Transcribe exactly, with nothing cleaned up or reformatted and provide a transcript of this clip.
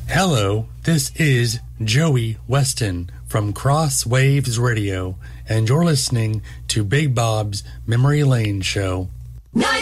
Hello, this is Joey Weston from Cross Waves Radio, and you're listening to Big Bob's Memory Lane Show.